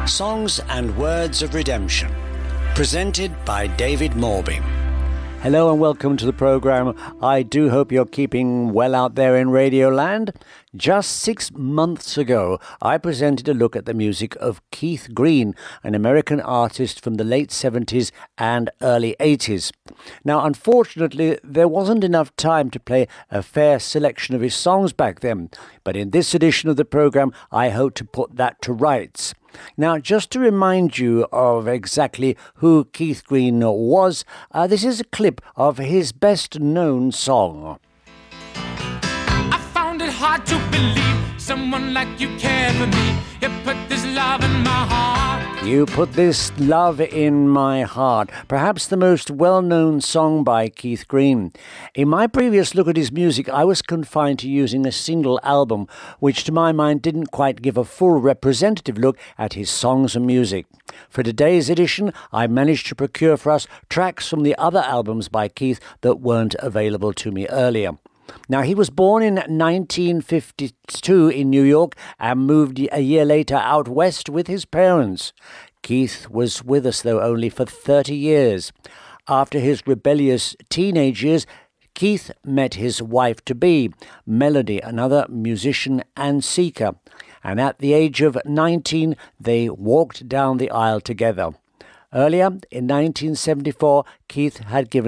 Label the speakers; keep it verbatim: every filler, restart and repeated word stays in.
Speaker 1: Songs and Words of Redemption, presented by David Morby. Hello and welcome to the programme. I do hope you're keeping well out there in Radioland. Just six months ago, I presented a look at the music of Keith Green, an American artist from the late seventies and early eighties. Now, unfortunately, there wasn't enough time to play a fair selection of his songs back then, but in this edition of the programme, I hope to put that to rights. Now, just to remind you of exactly who Keith Green was, uh, this is a clip of his best-known song.
Speaker 2: I found it hard to believe someone like you cared for me. You put this love in my heart.
Speaker 1: You Put This Love in My Heart, perhaps the most well-known song by Keith Green. In my previous look at his music, I was confined to using a single album, which to my mind didn't quite give a full representative look at his songs and music. For today's edition, I managed to procure for us tracks from the other albums by Keith that weren't available to me earlier. Now, he was born in nineteen fifty-two in New York and moved a year later out west with his parents. Keith was with us, though, only for thirty years. After his rebellious teenage years, Keith met his wife-to-be, Melody, another musician and seeker. And at the age of nineteen, they walked down the aisle together. Earlier, in nineteen seventy-four, Keith had given